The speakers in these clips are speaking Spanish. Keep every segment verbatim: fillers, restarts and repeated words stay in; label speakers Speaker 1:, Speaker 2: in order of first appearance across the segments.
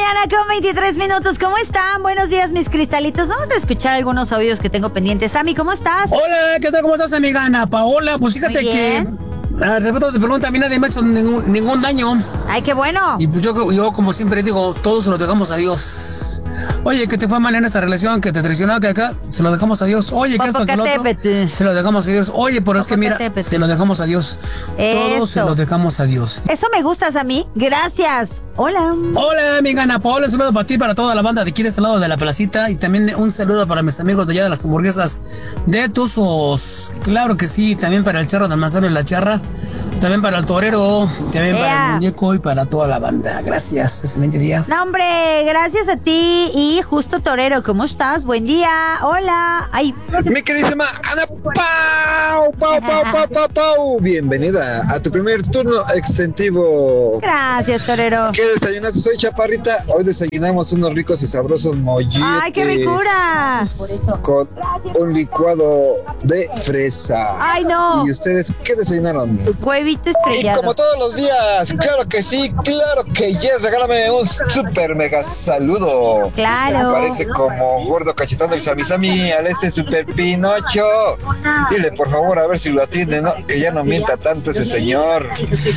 Speaker 1: mañana con veintitrés minutos. ¿Cómo están? Buenos días, mis cristalitos. Vamos a escuchar algunos audios que tengo pendientes. Sammy, ¿cómo estás?
Speaker 2: Hola, ¿qué tal? ¿Cómo estás, amiga Ana Paola? Pues fíjate que... Ah, de repente te pregunta, a mí nadie me ha hecho ningún, ningún daño.
Speaker 1: Ay, qué bueno.
Speaker 2: Y pues yo, yo como siempre digo, todos se lo dejamos a Dios. Oye, que te fue mal en esta relación, que te traicionó, que acá, se lo dejamos a Dios. Oye, que esto, que lo otro, se lo dejamos a Dios. Oye, pero es que mira, se lo dejamos a Dios. Todos se lo dejamos a Dios.
Speaker 1: Eso me gusta, Sammy. Gracias. Hola.
Speaker 2: Hola, amiga Ana Paola. Un saludo para ti, para toda la banda de aquí de este lado de la placita. Y también un saludo para mis amigos de allá de las hamburguesas de Tuzos. Claro que sí. También para el charro de Manzano y la Charra. También para el torero. También yeah. para el muñeco y para toda la banda. Gracias. Excelente día.
Speaker 1: No, hombre. Gracias a ti. Y justo torero, ¿cómo estás? Buen día. Hola. Ay.
Speaker 3: Mi queridísima Ana Pau. Pau, Pau, Pau, Pau, Pau. Bienvenida a tu primer turno extensivo.
Speaker 1: Gracias, torero.
Speaker 3: ¿Qué desayunaste? Soy Chaparrita. Hoy desayunamos unos ricos y sabrosos molletes.
Speaker 1: ¡Ay, qué ricura!
Speaker 3: Con un licuado de fresa.
Speaker 1: ¡Ay, no!
Speaker 3: ¿Y ustedes qué desayunaron?
Speaker 1: Huevito estrellado.
Speaker 3: Y como todos los días, claro que sí, claro que yes. Regálame un super mega saludo.
Speaker 1: Claro.
Speaker 3: Me parece como gordo cachetón del Samisami al ese super Pinocho. Dile por favor a ver si lo atiende, ¿no? Que ya no mienta tanto ese señor.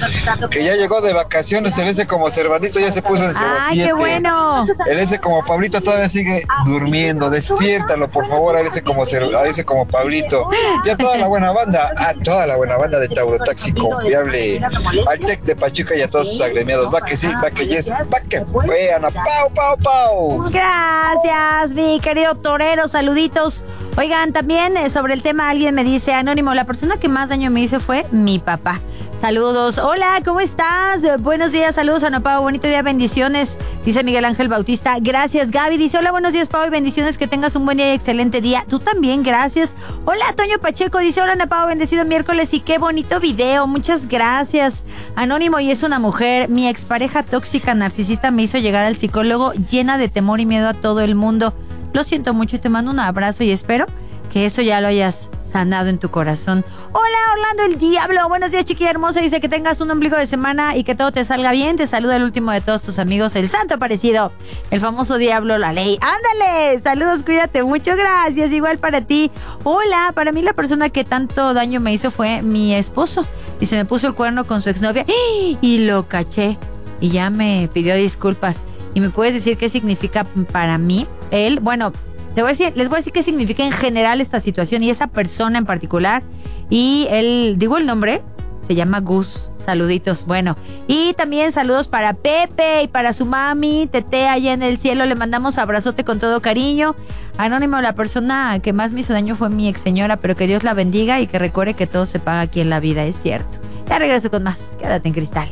Speaker 3: Que ya llegó de vacaciones, el ese como Cervandito ya se puso en cero siete.
Speaker 1: ¡Ay, qué bueno!
Speaker 3: El ese como Pablito todavía sigue durmiendo. Despiértalo, por favor, a ese como Cer- a ese como Pablito. Y a toda la buena banda, a toda la buena banda de Tauro Taxi Confiable, al Tec de Pachuca y a todos sus agremiados. Va que sí, va que yes, va que vean a Pau, Pau, Pau.
Speaker 1: Gracias, mi querido torero, saluditos. Oigan, también eh, sobre el tema alguien me dice, Anónimo, la persona que más daño me hizo fue mi papá. Saludos. Hola, ¿cómo estás? Buenos días, saludos, Ana Pau. Bonito día, bendiciones. Dice Miguel Ángel Bautista. Gracias, Gaby. Dice, hola, buenos días, Pau, y bendiciones. Que tengas un buen día y excelente día. Tú también, gracias. Hola, Toño Pacheco. Dice, hola, Ana Pau, bendecido miércoles y qué bonito video. Muchas gracias. Anónimo, y es una mujer. Mi expareja tóxica, narcisista, me hizo llegar al psicólogo llena de temor y miedo a todo el mundo. Lo siento mucho y te mando un abrazo y espero que eso ya lo hayas sanado en tu corazón. Hola, Orlando el Diablo. Buenos días, chiquilla hermosa. Dice que tengas un ombligo de semana y que todo te salga bien. Te saluda el último de todos tus amigos, el Santo Aparecido, el famoso Diablo, la ley. ¡Ándale! Saludos, cuídate mucho. Gracias. Igual para ti. Hola, para mí la persona que tanto daño me hizo fue mi esposo. Dice, me puso el cuerno con su exnovia y lo caché. Y ya me pidió disculpas. ¿Y me puedes decir qué significa para mí? Él, bueno... Te voy a decir, les voy a decir qué significa en general esta situación y esa persona en particular. Y él, digo el nombre, se llama Gus. Saluditos, bueno. Y también saludos para Pepe y para su mami, Tete, allá en el cielo. Le mandamos abrazote con todo cariño. Anónimo, la persona que más me hizo daño fue mi ex señora, pero que Dios la bendiga y que recuerde que todo se paga aquí en la vida, es cierto. Ya regreso con más. Quédate en Cristal.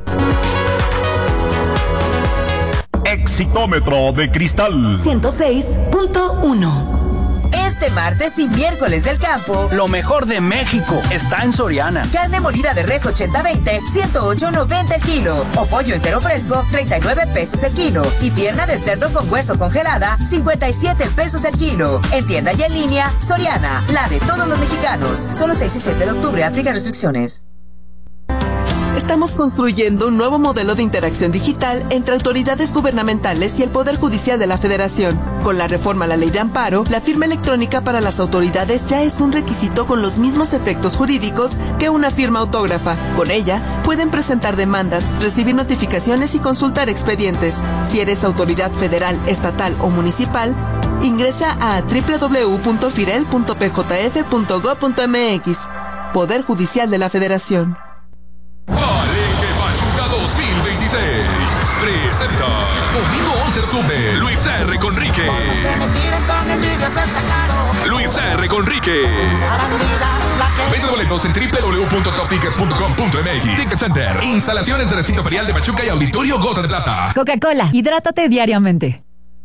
Speaker 4: Exitómetro de Cristal
Speaker 5: ciento seis punto uno.
Speaker 6: Este martes y miércoles del campo,
Speaker 7: lo mejor de México está en Soriana.
Speaker 6: Carne molida de res ochenta veinte, ciento ocho noventa el kilo. O pollo entero fresco, treinta y nueve pesos el kilo. Y pierna de cerdo con hueso congelada, cincuenta y siete pesos el kilo. En tienda y en línea, Soriana, la de todos los mexicanos. Solo seis y siete de octubre, aplica restricciones.
Speaker 5: Estamos construyendo un nuevo modelo de interacción digital entre autoridades gubernamentales y el Poder Judicial de la Federación. Con la reforma a la Ley de Amparo, la firma electrónica para las autoridades ya es un requisito con los mismos efectos jurídicos que una firma autógrafa. Con ella, pueden presentar demandas, recibir notificaciones y consultar expedientes. Si eres autoridad federal, estatal o municipal, ingresa a doble u doble u doble u punto firel punto p j f punto gob punto m x. Poder Judicial de la Federación.
Speaker 8: Palenque Pachuca dos mil veintiséis presenta domingo once de octubre Luis R. Conrique. Luis R. Conrique. Venta de boletos en doble u doble u doble u punto top tickets punto com punto m x. Ticket Center, instalaciones de recinto ferial de Pachuca y Auditorio Gota de Plata.
Speaker 9: Coca-Cola, hidrátate diariamente.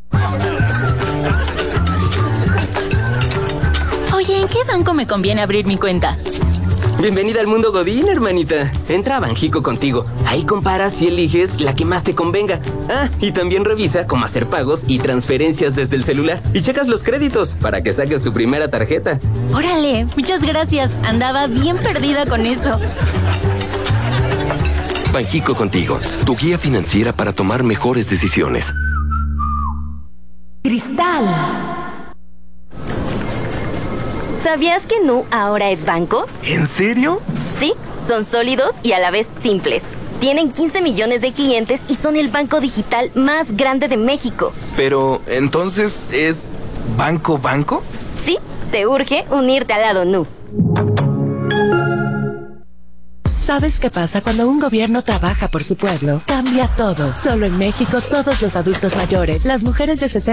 Speaker 10: Oye, ¿en qué banco me conviene abrir mi cuenta?
Speaker 11: Bienvenida al mundo Godín, hermanita. Entra a Banjico contigo. Ahí comparas y eliges la que más te convenga. Ah, y también revisa cómo hacer pagos y transferencias desde el celular. Y checas los créditos para que saques tu primera tarjeta.
Speaker 10: Órale, muchas gracias. Andaba bien perdida con eso.
Speaker 4: Banjico Contigo, tu guía financiera para tomar mejores decisiones.
Speaker 12: Cristal. ¿Sabías que Nu ahora es banco?
Speaker 13: ¿En serio?
Speaker 12: Sí, son sólidos y a la vez simples. Tienen quince millones de clientes y son el banco digital más grande de México.
Speaker 13: Pero, ¿entonces es banco banco?
Speaker 12: Sí, te urge unirte al lado Nu.
Speaker 14: ¿Sabes qué pasa cuando un gobierno trabaja por su pueblo? Cambia todo. Solo en México, todos los adultos mayores, las mujeres de sesenta